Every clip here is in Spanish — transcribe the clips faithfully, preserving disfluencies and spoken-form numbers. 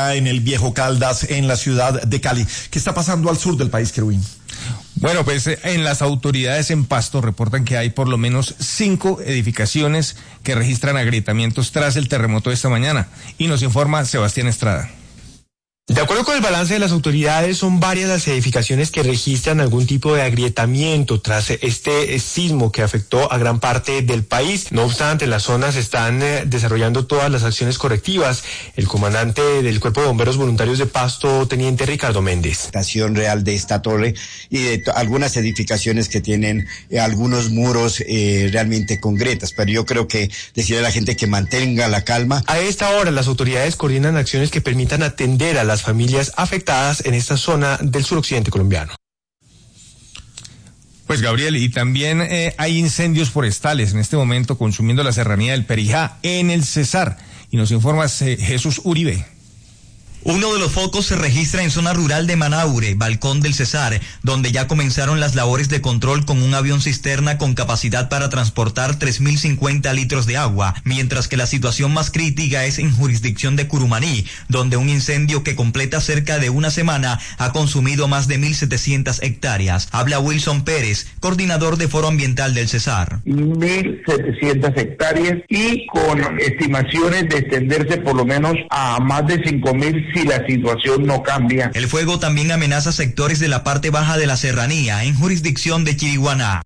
acá en el Viejo Caldas, en la ciudad de Cali. ¿Qué está pasando al sur del país, Querubín? Bueno, pues en las autoridades en Pasto reportan que hay por lo menos cinco edificaciones que registran agrietamientos tras el terremoto de esta mañana. Y nos informa Sebastián Estrada. De acuerdo con el balance de las autoridades, son varias las edificaciones que registran algún tipo de agrietamiento tras este sismo que afectó a gran parte del país. No obstante, en las zonas están eh, desarrollando todas las acciones correctivas. El comandante del Cuerpo de Bomberos Voluntarios de Pasto, teniente Ricardo Méndez. Estación real de esta torre y de to- algunas edificaciones que tienen eh, algunos muros eh, realmente con grietas, pero yo creo que decirle a la gente que mantenga la calma. A esta hora, las autoridades coordinan acciones que permitan atender a las familias afectadas en esta zona del suroccidente colombiano. Pues Gabriel, y también eh, hay incendios forestales en este momento consumiendo la serranía del Perijá en el Cesar. Y nos informa eh, Jesús Uribe. Uno de los focos se registra en zona rural de Manaure, Balcón del Cesar, donde ya comenzaron las labores de control con un avión cisterna con capacidad para transportar tres mil cincuenta litros de agua, mientras que la situación más crítica es en jurisdicción de Curumaní, donde un incendio que completa cerca de una semana ha consumido más de mil setecientas hectáreas. Habla Wilson Pérez, coordinador de Foro Ambiental del Cesar. mil setecientas hectáreas y con estimaciones de extenderse por lo menos a más de cinco mil si la situación no cambia. El fuego también amenaza sectores de la parte baja de la serranía, en jurisdicción de Chiriguaná.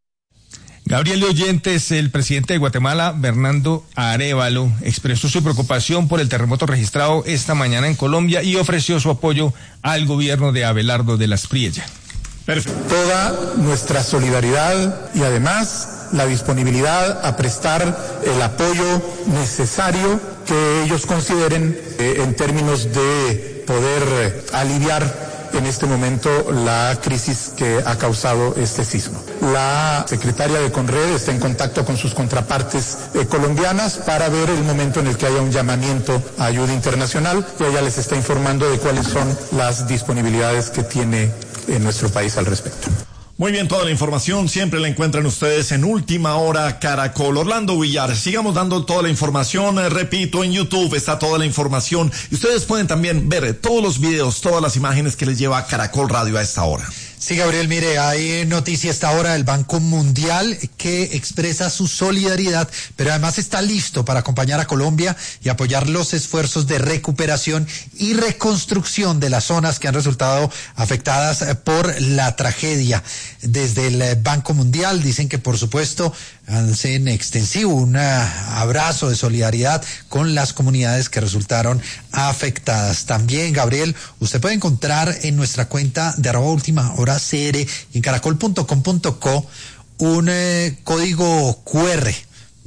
Gabriel de Oyentes, el presidente de Guatemala, Bernardo Arévalo, expresó su preocupación por el terremoto registrado esta mañana en Colombia y ofreció su apoyo al gobierno de Abelardo de la Espriella. Perfecto. Toda nuestra solidaridad y además la disponibilidad a prestar el apoyo necesario que ellos consideren eh, en términos de poder eh, aliviar en este momento la crisis que ha causado este sismo. La secretaria de Conred está en contacto con sus contrapartes eh, colombianas para ver el momento en el que haya un llamamiento a ayuda internacional y ella les está informando de cuáles son las disponibilidades que tiene en nuestro país al respecto. Muy bien, toda la información siempre la encuentran ustedes en Última Hora Caracol. Orlando Villar, sigamos dando toda la información, eh, repito, en YouTube está toda la información y ustedes pueden también ver eh, todos los videos, todas las imágenes que les lleva Caracol Radio a esta hora. Sí, Gabriel, mire, hay noticia a esta hora del Banco Mundial que expresa su solidaridad, pero además está listo para acompañar a Colombia y apoyar los esfuerzos de recuperación y reconstrucción de las zonas que han resultado afectadas por la tragedia. Desde el Banco Mundial dicen que, por supuesto, hacen extensivo un abrazo de solidaridad con las comunidades que resultaron afectadas. También, Gabriel, usted puede encontrar en nuestra cuenta de arroba última hora C R y en caracol punto com punto co un eh, código Q R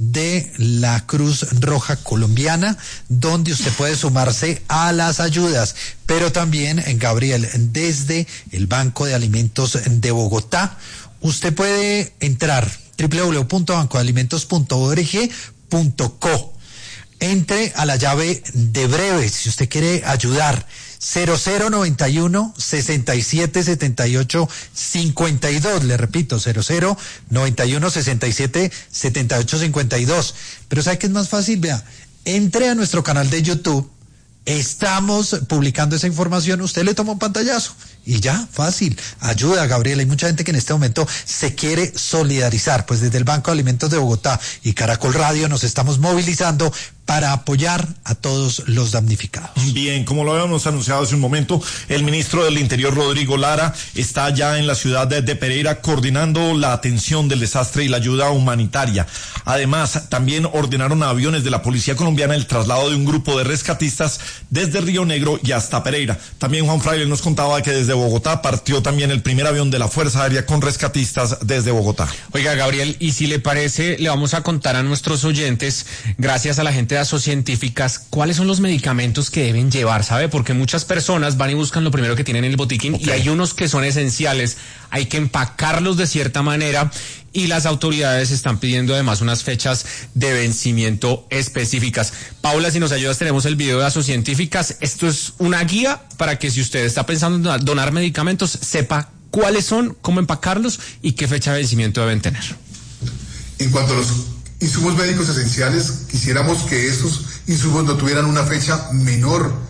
de la Cruz Roja Colombiana, donde usted puede sumarse a las ayudas. Pero también, en Gabriel, desde el Banco de Alimentos de Bogotá, usted puede entrar doble u doble u doble u punto banco de alimentos punto org punto co. Entre a la llave de breve si usted quiere ayudar. cero cero noventa y uno, sesenta y siete, setenta y ocho, cincuenta y dos, le repito, cero cero noventa y uno, sesenta y siete, setenta y ocho, cincuenta y dos. Pero ¿sabe qué es más fácil? Vea, entre a nuestro canal de YouTube, estamos publicando esa información, usted le toma un pantallazo y ya, fácil, ayuda, Gabriel. Hay mucha gente que en este momento se quiere solidarizar, pues desde el Banco de Alimentos de Bogotá y Caracol Radio nos estamos movilizando para apoyar a todos los damnificados. Bien, como lo habíamos anunciado hace un momento, el ministro del Interior, Rodrigo Lara, está ya en la ciudad de, de Pereira coordinando la atención del desastre y la ayuda humanitaria. Además, también ordenaron a aviones de la Policía Colombiana el traslado de un grupo de rescatistas desde Río Negro y hasta Pereira. También Juan Fraile nos contaba que desde Bogotá partió también el primer avión de la Fuerza Aérea con rescatistas desde Bogotá. Oiga, Gabriel, y si le parece, le vamos a contar a nuestros oyentes, gracias a la gente de Asocientíficas, cuáles son los medicamentos que deben llevar, ¿sabe? Porque muchas personas van y buscan lo primero que tienen en el botiquín, okay, y hay unos que son esenciales, hay que empacarlos de cierta manera y las autoridades están pidiendo además unas fechas de vencimiento específicas. Paula, si nos ayudas, tenemos el video de Asocientíficas. Esto es una guía para que si usted está pensando en donar medicamentos, sepa cuáles son, cómo empacarlos y qué fecha de vencimiento deben tener. En cuanto a los insumos médicos esenciales, quisiéramos que estos insumos no tuvieran una fecha menor